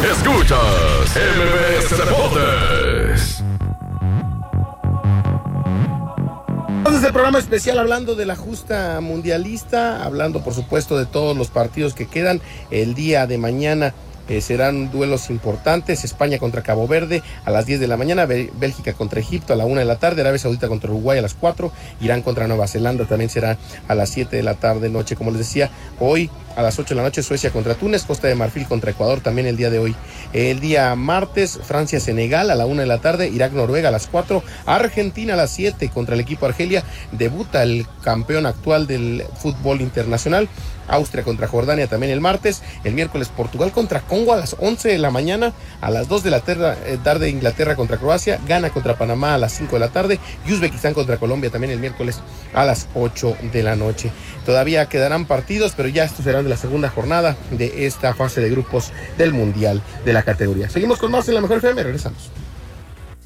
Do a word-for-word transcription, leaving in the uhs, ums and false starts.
Escuchas M B S Deportes. Entonces el programa especial hablando de la justa mundialista, hablando por supuesto de todos los partidos que quedan el día de mañana. Eh, serán duelos importantes: España contra Cabo Verde a las diez de la mañana, Bélgica contra Egipto a la una de la tarde, Arabia Saudita contra Uruguay a las cuatro, Irán contra Nueva Zelanda también será a las siete de la tarde noche. Como les decía, hoy a las ocho de la noche Suecia contra Túnez, Costa de Marfil contra Ecuador también el día de hoy. El día martes, Francia-Senegal a la una de la tarde, Irak-Noruega a las cuatro, Argentina a las siete contra el equipo Argelia, debuta el campeón actual del fútbol internacional. Austria contra Jordania también el martes. El miércoles Portugal contra Congo a las once de la mañana. A las dos de la tarde Inglaterra contra Croacia. Ghana contra Panamá a las cinco de la tarde. Y Uzbekistán contra Colombia también el miércoles a las ocho de la noche. Todavía quedarán partidos, pero ya estos serán de la segunda jornada de esta fase de grupos del Mundial de la categoría. Seguimos con más en La Mejor F M. Regresamos.